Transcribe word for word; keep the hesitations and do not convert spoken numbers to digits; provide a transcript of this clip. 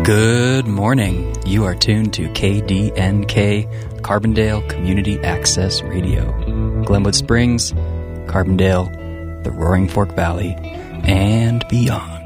Good morning. You are tuned to K D N K, Carbondale Community Access Radio. Glenwood Springs, Carbondale, the Roaring Fork Valley, and beyond.